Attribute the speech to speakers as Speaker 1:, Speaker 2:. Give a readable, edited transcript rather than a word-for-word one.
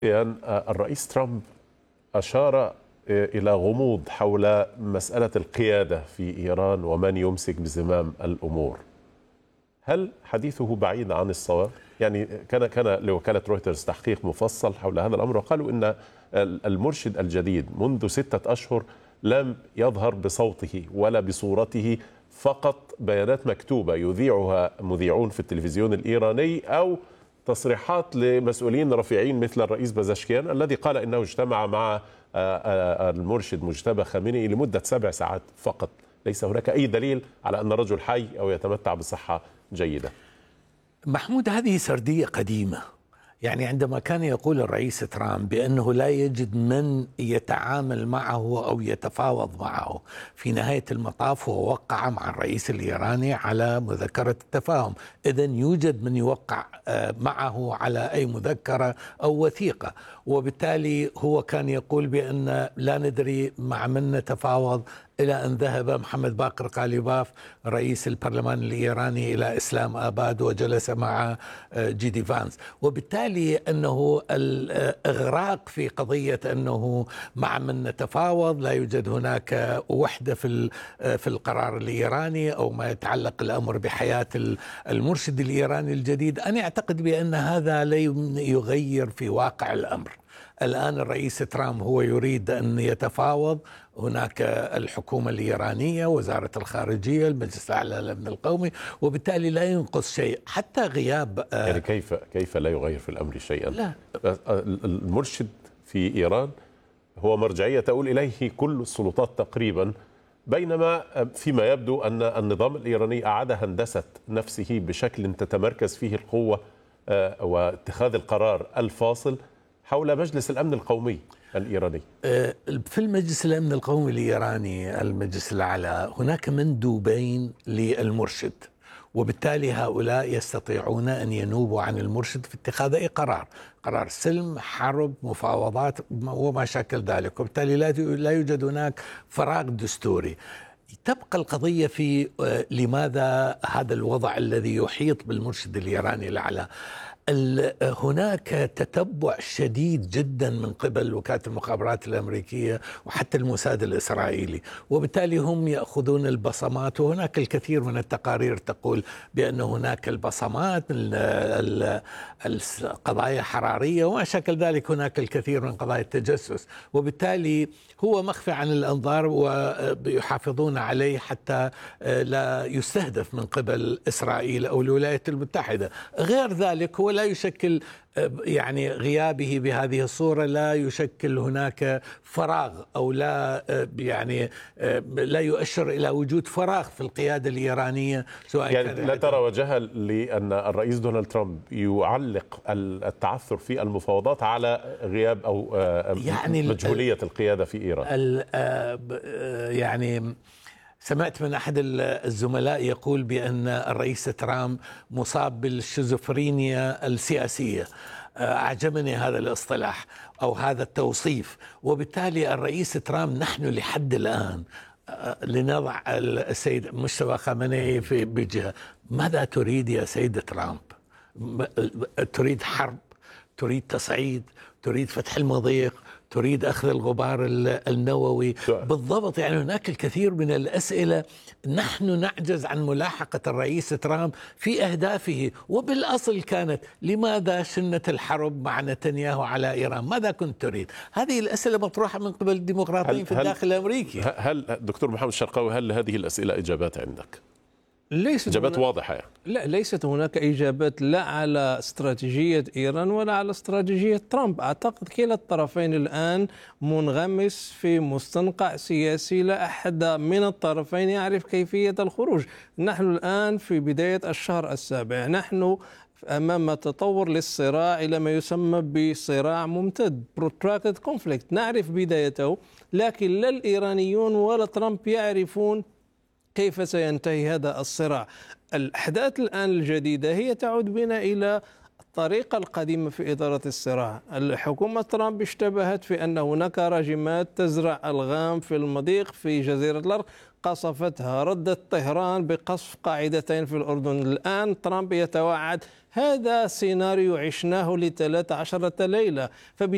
Speaker 1: يعني الرئيس ترامب أشار إلى غموض حول مسألة القيادة في إيران ومن يمسك بزمام الأمور. هل حديثه بعيد عن الصواب؟ يعني كان لوكالة رويترز تحقيق مفصل حول هذا الأمر، وقالوا إن المرشد الجديد منذ 6 أشهر لم يظهر بصوته ولا بصورته، فقط بيانات مكتوبة يذيعها مذيعون في التلفزيون الإيراني أو تصريحات لمسؤولين رفيعين مثل الرئيس بازشكيان الذي قال إنه اجتمع مع المرشد مجتبى خامنئي لمدة 7 ساعات فقط. ليس هناك أي دليل على أن الرجل حي أو يتمتع بصحة جيدة.
Speaker 2: محمود، هذه سردية قديمة. يعني عندما كان يقول الرئيس ترامب بأنه لا يجد من يتعامل معه أو يتفاوض معه، في نهاية المطاف هو وقع مع الرئيس الإيراني على مذكرة التفاهم. إذن يوجد من يوقع معه على أي مذكرة أو وثيقة، وبالتالي هو كان يقول بأن لا ندري مع من نتفاوض، إلى أن ذهب محمد باقر قاليباف رئيس البرلمان الإيراني إلى إسلام آباد وجلس مع جيدي فانس. وبالتالي أنه الإغراق في قضية أنه مع من نتفاوض، لا يوجد هناك وحدة في القرار الإيراني أو ما يتعلق الأمر بحياة المرشد الإيراني الجديد. أنا أعتقد بأن هذا لا يغير في واقع الأمر. الآن الرئيس ترامب هو يريد أن يتفاوض. هناك الحكومة الإيرانية، وزارة الخارجية، المجلس الأعلى للأمن القومي، وبالتالي لا ينقص شيء حتى غياب.
Speaker 1: يعني كيف لا يغير في الأمر شيئا؟
Speaker 2: لا.
Speaker 1: المرشد في إيران هو مرجعية تؤول إليه كل السلطات تقريبا، بينما فيما يبدو أن النظام الإيراني أعاد هندسة نفسه بشكل تتمركز فيه القوة واتخاذ القرار الفاصل حول مجلس الأمن القومي الإيراني.
Speaker 2: في المجلس الأمن القومي الإيراني، المجلس الأعلى، هناك مندوبين للمرشد، وبالتالي هؤلاء يستطيعون أن ينوبوا عن المرشد في اتخاذ أي قرار سلم، حرب، مفاوضات وما شاكل ذلك. وبالتالي لا يوجد هناك فراغ دستوري. تبقى القضية في لماذا هذا الوضع الذي يحيط بالمرشد الإيراني الأعلى. هناك تتبع شديد جدا من قبل وكالة المخابرات الأمريكية وحتى الموساد الإسرائيلي، وبالتالي هم يأخذون البصمات. وهناك الكثير من التقارير تقول بأن هناك البصمات، القضايا حرارية وما شكل ذلك، هناك الكثير من قضايا التجسس، وبالتالي هو مخفي عن الأنظار ويحافظون عليه حتى لا يستهدف من قبل إسرائيل أو الولايات المتحدة. غير ذلك هو لا يشكل، يعني غيابه بهذه الصورة لا يشكل هناك فراغ، أو لا يعني لا يؤشر إلى وجود فراغ في القيادة الإيرانية. سواء
Speaker 1: يعني لا ترى وجها لأن الرئيس دونالد ترامب يعلق التعثر في المفاوضات على غياب أو يعني مجهولية القيادة في إيران؟
Speaker 2: يعني سمعت من أحد الزملاء يقول بأن الرئيس ترامب مصاب بالشيزوفرينيا السياسية. أعجبني هذا الاصطلاح أو هذا التوصيف. وبالتالي الرئيس ترامب، نحن لحد الآن لنضع السيد مجتبى خامنئي في بجهة. ماذا تريد يا سيد ترامب؟ تريد حرب؟ تريد تصعيد؟ تريد فتح المضيق؟ تريد أخذ الغبار النووي؟ بالضبط. يعني هناك الكثير من الأسئلة. نحن نعجز عن ملاحقة الرئيس ترامب في أهدافه. وبالأصل كانت لماذا شنت الحرب مع نتنياهو على إيران؟ ماذا كنت تريد؟ هذه الأسئلة مطروحة من قبل الديمقراطيين في الداخل الأمريكي.
Speaker 1: هل دكتور محمد الشرقاوي، هل هذه الأسئلة إجابات عندك؟
Speaker 3: ليست
Speaker 1: إجابات واضحة يعني.
Speaker 3: لا، ليست هناك إجابات لا على استراتيجية إيران ولا على استراتيجية ترامب. أعتقد كلا الطرفين الآن منغمس في مستنقع سياسي، لا أحد من الطرفين يعرف كيفية الخروج. نحن الآن في بداية الشهر السابع، نحن أمام تطور للصراع إلى ما يسمى بصراع ممتد، protracted conflict. نعرف بدايته، لكن لا الإيرانيون ولا ترامب يعرفون كيف سينتهي هذا الصراع. الأحداث الآن الجديدة هي تعود بنا إلى الطريقة القديمة في إدارة الصراع. الحكومة ترامب اشتبهت في أن هناك راجمات تزرع ألغام في المضيق في جزيرة الأرق، قصفتها. ردت طهران بقصف قاعدتين في الأردن. الآن ترامب يتوعد. هذا سيناريو عشناه ل13 ليلة.